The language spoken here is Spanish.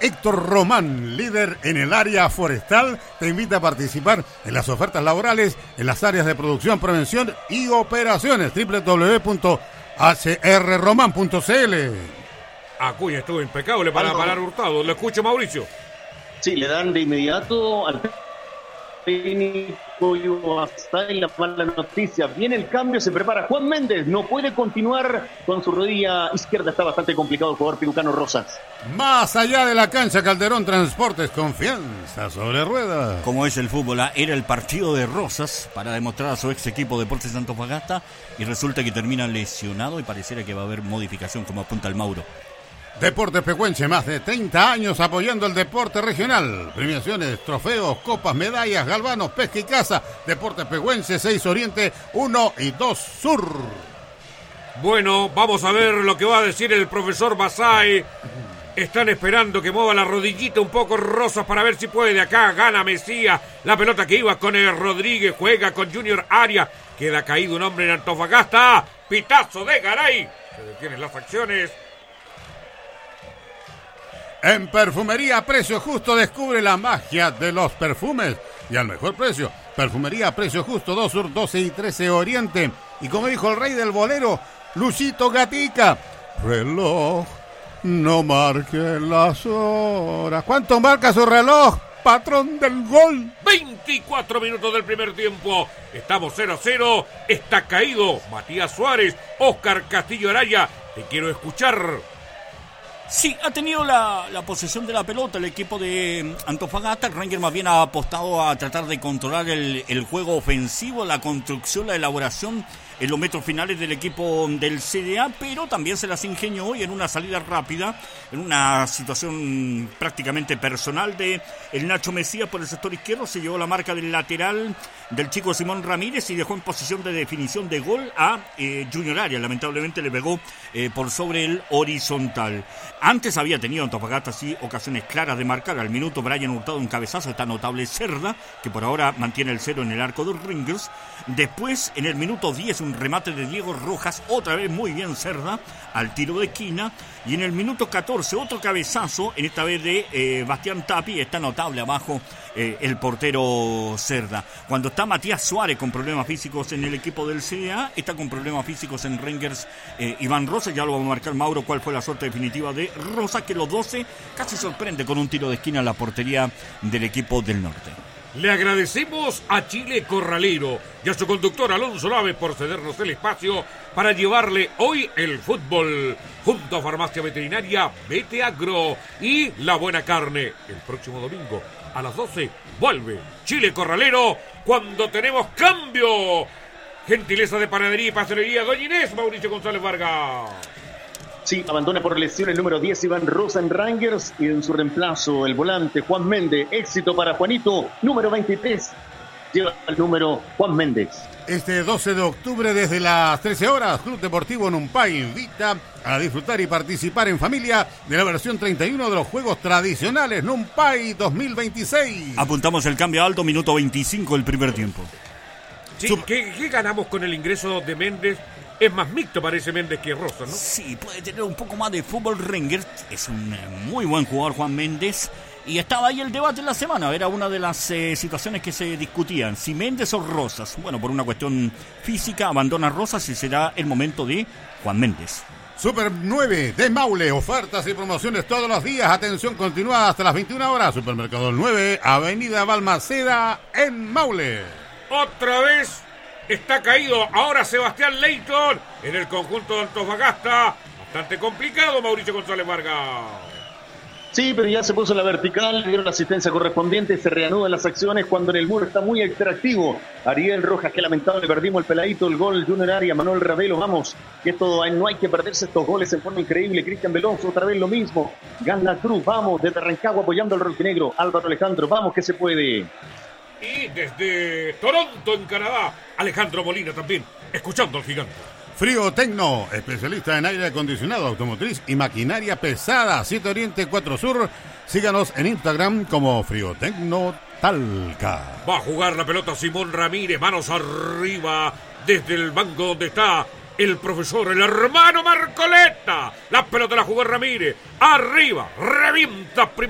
Héctor Román, líder en el área forestal, te invita a participar en las ofertas laborales en las áreas de producción, prevención y operaciones. www.hrroman.cl. Acuña estuvo impecable para parar Hurtado. Lo escucho, Mauricio. Sí, le dan de inmediato al técnico hasta en la mala noticia. Viene el cambio, se prepara Juan Méndez. No puede continuar con su rodilla izquierda. Está bastante complicado el jugador pilucano Rosas. Más allá de la cancha, Calderón Transportes, confianza sobre ruedas. Como es el fútbol, era el partido de Rosas para demostrar a su ex equipo Deportes Antofagasta y resulta que termina lesionado y pareciera que va a haber modificación, como apunta el Mauro. Deportes Pehuenche, más de 30 años apoyando el deporte regional. Premiaciones, trofeos, copas, medallas, galvanos, pesca y caza. Deportes Pehuenche, 6 Oriente, 1 y 2 Sur. Bueno, vamos a ver lo que va a decir el profesor Basay. Están esperando que mueva la rodillita un poco Rosas para ver si puede. Acá gana Mesías. La pelota que iba con el Rodríguez, juega con Junior Arias. Queda caído un hombre en Antofagasta. Pitazo de Garay. Se detienen las acciones. En Perfumería a Precio Justo descubre la magia de los perfumes y al mejor precio. Perfumería a Precio Justo, 2 Sur, 12 y 13 Oriente. Y como dijo el rey del bolero, Luchito Gatica, reloj, no marque las horas. ¿Cuánto marca su reloj, patrón del gol? 24 minutos del primer tiempo. Estamos 0-0. Está caído Matías Suárez. Óscar Castillo Araya, te quiero escuchar. Sí, ha tenido la posesión de la pelota el equipo de Antofagasta. El Ranger más bien ha apostado a tratar de controlar el juego ofensivo, la construcción, la elaboración en los metros finales del equipo del CDA, pero también se las ingenió hoy en una salida rápida, en una situación prácticamente personal de el Nacho Mesías por el sector izquierdo. Se llevó la marca del lateral del chico Simón Ramírez y dejó en posición de definición de gol a Junior Arias. Lamentablemente le pegó por sobre el horizontal. Antes había tenido Antofagasta sí ocasiones claras de marcar. Al minuto Brian Hurtado un cabezazo, está notable Cerda, que por ahora mantiene el 0 en el arco de los Ringers. Después, en el minuto 10, un remate de Diego Rojas, otra vez muy bien Cerda, al tiro de esquina. Y en el minuto 14, otro cabezazo, en esta vez de Bastián Tapi, está notable abajo el portero Cerda. Cuando está Matías Suárez con problemas físicos en el equipo del CDA, está con problemas físicos en Rangers Iván Rosas. Ya lo va a marcar Mauro cuál fue la suerte definitiva de Rosas, que los 12 casi sorprende con un tiro de esquina a la portería del equipo del norte. Le agradecemos a Chile Corralero y a su conductor Alonso Lave por cedernos el espacio para llevarle hoy el fútbol. Junto a Farmacia Veterinaria Vete Agro y La Buena Carne. El próximo domingo a las 12 vuelve Chile Corralero cuando tenemos cambio. Gentileza de Panadería y Pastelería Doña Inés, Mauricio González Vargas. Sí, abandona por lesión el número 10 Iván Rosa en Rangers y en su reemplazo el volante Juan Méndez. Éxito para Juanito, número 23. Lleva el número Juan Méndez. Este 12 de octubre desde las 13 horas, Club Deportivo Numpay invita a disfrutar y participar en familia de la versión 31 de los Juegos Tradicionales Numpay 2026. Apuntamos el cambio alto, minuto 25 del primer tiempo. Sí, ¿qué ganamos con el ingreso de Méndez? Es más mixto parece Méndez que Rosa, ¿no? Sí, puede tener un poco más de fútbol Rangers. Es un muy buen jugador Juan Méndez. Y estaba ahí el debate en la semana. Era una de las situaciones que se discutían. Si Méndez o Rosas. Bueno, por una cuestión física abandona Rosas y será el momento de Juan Méndez. Super 9 de Maule, ofertas y promociones todos los días, atención continuada hasta las 21 horas. Supermercado El 9, Avenida Balmaceda en Maule. Otra vez está caído ahora Sebastián Leighton en el conjunto de Antofagasta. Bastante complicado, Mauricio González Vargas. Sí, pero ya se puso en la vertical, le dieron la asistencia correspondiente, se reanudan las acciones cuando en el muro está muy interactivo. Ariel Rojas, que lamentable, perdimos el peladito, el gol, Junior Arias, Manuel Ravelo, vamos, que esto no hay que perderse estos goles en forma increíble. Cristian Veloso, otra vez lo mismo. Gana Cruz, vamos, desde Rancagua apoyando al rojinegro. Álvaro Alejandro, vamos que se puede. Y desde Toronto, en Canadá, Alejandro Molina también, escuchando al gigante. Frío Tecno, especialista en aire acondicionado, automotriz y maquinaria pesada. 7 Oriente, 4 Sur. Síganos en Instagram como Frío Tecno Talca. Va a jugar la pelota Simón Ramírez, manos arriba, desde el banco donde está el profesor, el hermano Marcoleta. La pelota la jugó Ramírez, arriba, revienta primero.